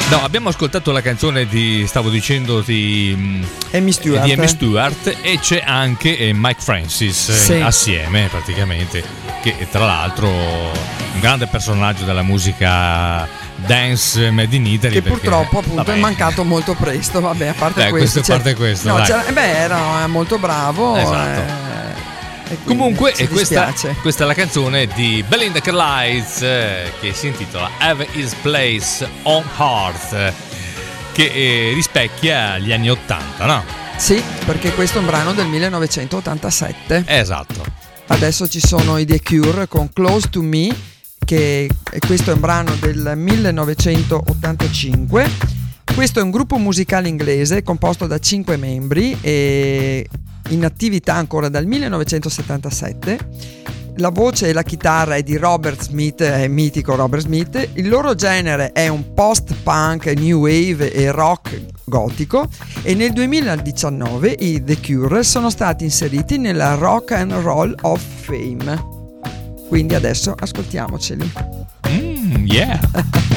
No, abbiamo ascoltato la canzone di Amy Stewart e c'è anche Mike Francis, sì, assieme praticamente, che tra l'altro un grande personaggio della musica dance made in Italy, che perché, purtroppo appunto è mancato molto presto. Vabbè, a parte questo, questo, no, era molto bravo. Esatto. Comunque questa è la canzone di Belinda Carlisle che si intitola Have His Place on Heart, che rispecchia gli anni 80, no? Sì, perché questo è un brano del 1987. Esatto. Adesso ci sono i The Cure con Close to Me, che questo è un brano del 1985. Questo è un gruppo musicale inglese composto da 5 membri e in attività ancora dal 1977. La voce e la chitarra è di Robert Smith, è mitico Robert Smith. Il loro genere è un post-punk, new wave e rock gotico, e nel 2019 i The Cure sono stati inseriti nella Rock and Roll of Fame. Quindi adesso ascoltiamoceli. Yeah.